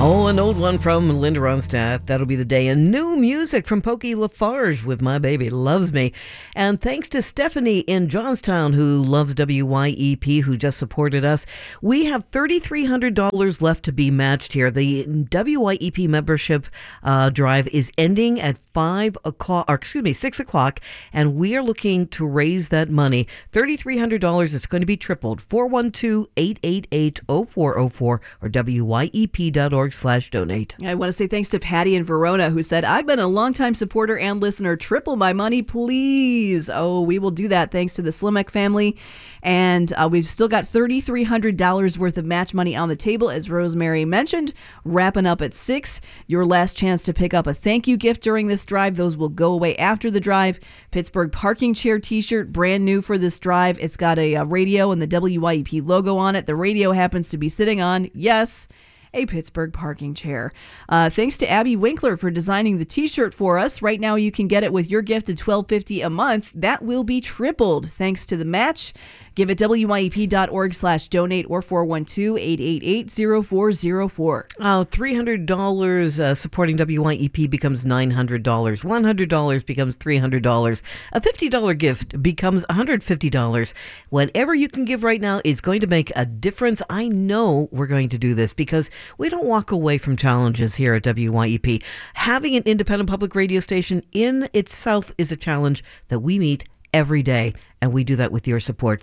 Oh, an old one from Linda Ronstadt. That'll be the day. And new music from Pokey Lafarge with My Baby Loves Me. And thanks to Stephanie in Johnstown, who loves WYEP, who just supported us. We have $3,300 left to be matched here. The WYEP membership drive is ending at 6 o'clock, and we are looking to raise that money. $3,300 is going to be tripled. 412-888-0404 or WYEP.org/donate. I want to say thanks to Patty in Verona, who said, I've been a longtime supporter and listener. Triple my money, please. Oh, we will do that thanks to the Slimek family. And we've still got $3,300 worth of match money on the table, as Rosemary mentioned. Wrapping up at 6. Your last chance to pick up a thank you gift during this drive. Those will go away after the drive. Pittsburgh Parking Chair t-shirt, brand new for this drive. It's got a radio and the WYEP logo on it. The radio happens to be sitting on, yes, a Pittsburgh parking chair. Thanks to Abby Winkler for designing the t-shirt for us. Right now you can get it with your gift at $12.50 a month. That will be tripled thanks to the match. Give it WYEP.org/donate or 412-888-0404. $300 supporting WYEP becomes $900. $100 becomes $300. A $50 gift becomes $150. Whatever you can give right now is going to make a difference. I know we're going to do this because we don't walk away from challenges here at WYEP. Having an independent public radio station in itself is a challenge that we meet every day, and we do that with your support.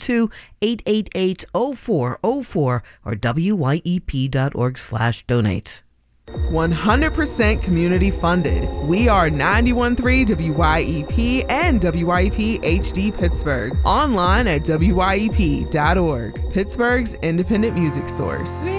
412-888-0404 or WYEP.org/donate. 100% community funded. We are 91.3 WYEP and WYEP HD Pittsburgh. Online at WYEP.org. Pittsburgh's independent music source.